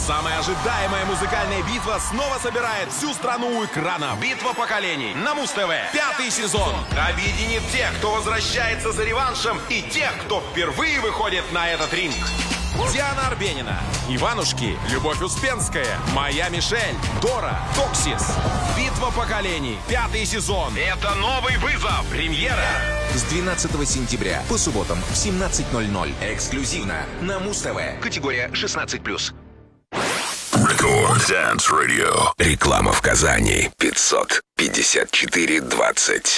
Самая ожидаемая музыкальная битва снова собирает всю страну у экрана. Битва поколений на Муз-ТВ. 5-й сезон объединит тех, кто возвращается за реваншем, и тех, кто впервые выходит на этот ринг. Диана Арбенина, Иванушки, Любовь Успенская, Моя Мишель, Дора, Токсис. Битва поколений. 5-й сезон. Это новый вызов. Премьера. С 12 сентября по субботам в 17:00. Эксклюзивно на Муз-ТВ. Категория 16+. Record Dance Radio. Реклама в Казани 554-20.